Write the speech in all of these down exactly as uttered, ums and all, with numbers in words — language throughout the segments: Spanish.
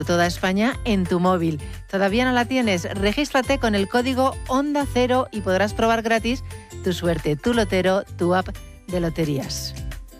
toda España en tu móvil. ¿Todavía no la tienes? Regístrate con el código Onda Cero y podrás probar gratis tu suerte, tu lotero, tu app de loterías.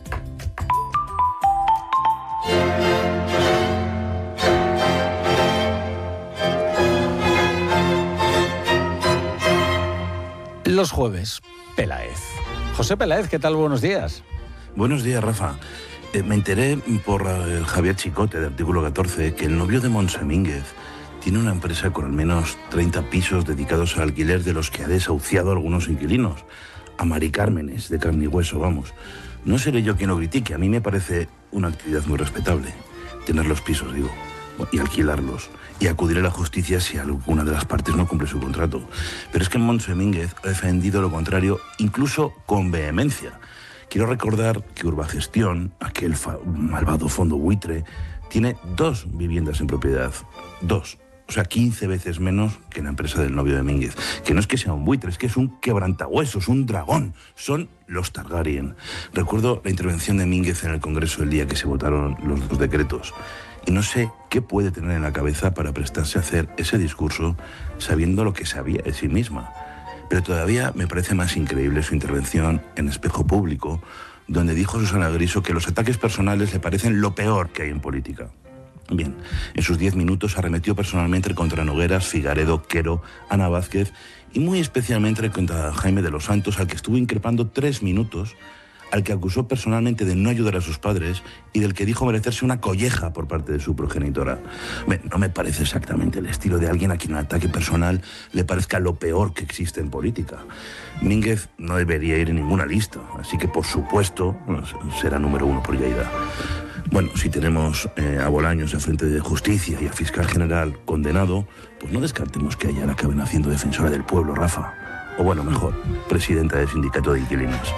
Los jueves, Peláez. José Peláez, ¿qué tal? Buenos días. Buenos días, Rafa. Eh, me enteré por uh, el Javier Chicote de Artículo catorce que el novio de Montse Mínguez tiene una empresa con al menos treinta pisos dedicados al alquiler, de los que ha desahuciado a algunos inquilinos. A Mari Cármenes, de carne y hueso, vamos. No seré yo quien lo critique, a mí me parece una actividad muy respetable. Tener los pisos, digo, y alquilarlos. Y acudir a la justicia si alguna de las partes no cumple su contrato. Pero es que Montse Mínguez ha defendido lo contrario, incluso con vehemencia. Quiero recordar que Urbagestión, aquel fa- malvado fondo buitre, tiene dos viviendas en propiedad. Dos. O sea, quince veces menos que la empresa del novio de Mínguez. Que no es que sea un buitre, es que es un quebrantahuesos, un dragón. Son los Targaryen. Recuerdo la intervención de Mínguez en el Congreso el día que se votaron los dos decretos. Y no sé qué puede tener en la cabeza para prestarse a hacer ese discurso sabiendo lo que sabía de sí misma. Pero todavía me parece más increíble su intervención en Espejo Público, donde dijo Susana Griso que los ataques personales le parecen lo peor que hay en política. Bien, en sus diez minutos arremetió personalmente contra Nogueras, Figaredo, Quero, Ana Vázquez y muy especialmente contra Jaime de los Santos, al que estuvo increpando tres minutos, al que acusó personalmente de no ayudar a sus padres y del que dijo merecerse una colleja por parte de su progenitora. Bueno, no me parece exactamente el estilo de alguien a quien un ataque personal le parezca lo peor que existe en política. Mínguez no debería ir en ninguna lista, así que por supuesto será número uno por Lleida. Bueno, si tenemos eh, a Bolaños a frente de justicia y a fiscal general condenado, pues no descartemos que ella la acaben haciendo defensora del pueblo, Rafa. O bueno, mejor, presidenta del sindicato de inquilinos.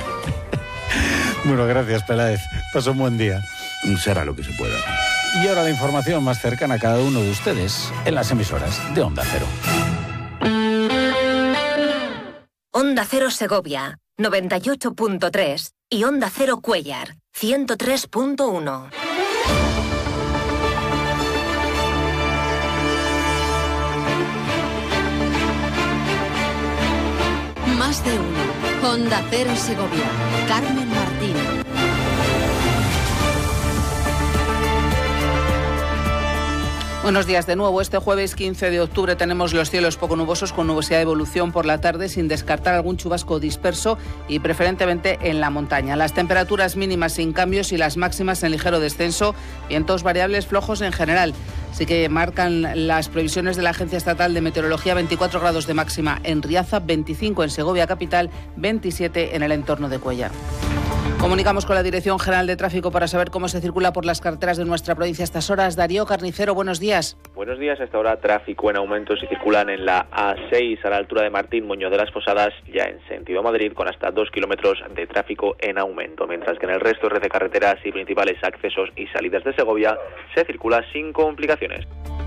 Bueno, gracias, Peláez. Pasa un buen día. Será lo que se pueda. Y ahora la información más cercana a cada uno de ustedes en las emisoras de Onda Cero. Onda Cero Segovia, noventa y ocho punto tres y Onda Cero Cuéllar, ciento tres punto uno. Más de uno. Onda Cero Segovia. Carmen Martín. Buenos días de nuevo. Este jueves quince de octubre tenemos los cielos poco nubosos con nubosidad de evolución por la tarde, sin descartar algún chubasco disperso y preferentemente en la montaña. Las temperaturas mínimas sin cambios y las máximas en ligero descenso, vientos variables flojos en general. Así que marcan las previsiones de la Agencia Estatal de Meteorología: veinticuatro grados de máxima en Riaza, veinticinco en Segovia capital, veintisiete en el entorno de Cuéllar. Comunicamos con la Dirección General de Tráfico para saber cómo se circula por las carreteras de nuestra provincia a estas horas. Darío Carnicero, buenos días. Buenos días. Hasta ahora tráfico en aumento si circulan en la A seis a la altura de Martín Muñoz de las Posadas, ya en sentido Madrid, con hasta dos kilómetros de tráfico en aumento, mientras que en el resto de red de carreteras y principales accesos y salidas de Segovia se circula sin complicaciones.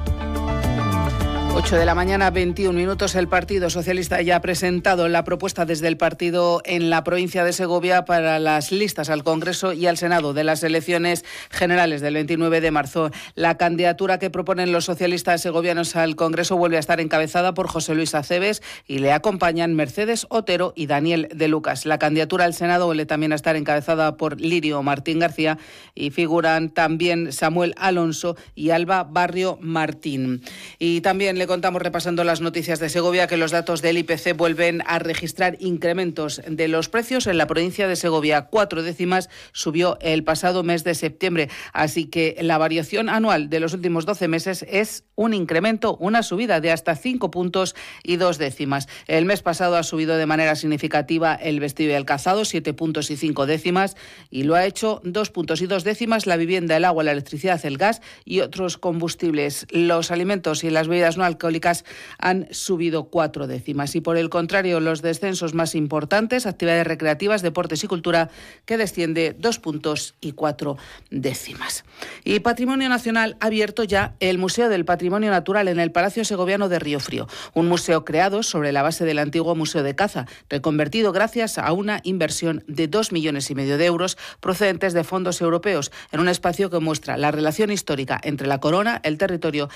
ocho de la mañana, veintiún minutos. El Partido Socialista ya ha presentado la propuesta desde el partido en la provincia de Segovia para las listas al Congreso y al Senado de las elecciones generales del veintinueve de marzo. La candidatura que proponen los socialistas segovianos al Congreso vuelve a estar encabezada por José Luis Acebes y le acompañan Mercedes Otero y Daniel de Lucas. La candidatura al Senado vuelve también a estar encabezada por Lirio Martín García y figuran también Samuel Alonso y Alba Barrio Martín. Y también le contamos, repasando las noticias de Segovia, que los datos del I P C vuelven a registrar incrementos de los precios en la provincia de Segovia. Cuatro décimas subió el pasado mes de septiembre, así que la variación anual de los últimos doce meses es un incremento, una subida de hasta cinco puntos y dos décimas. El mes pasado ha subido de manera significativa el vestido y el calzado, siete puntos y cinco décimas, y lo ha hecho dos puntos y dos décimas la vivienda, el agua, la electricidad, el gas y otros combustibles. Los alimentos y las bebidas no alcanzan alcohólicas han subido cuatro décimas. Y por el contrario, los descensos más importantes, actividades recreativas, deportes y cultura, que desciende dos puntos y cuatro décimas. Y Patrimonio Nacional ha abierto ya el Museo del Patrimonio Natural en el Palacio Segoviano de Río Frío, un museo creado sobre la base del antiguo Museo de Caza, reconvertido gracias a una inversión de dos millones y medio de euros procedentes de fondos europeos, en un espacio que muestra la relación histórica entre la corona, el territorio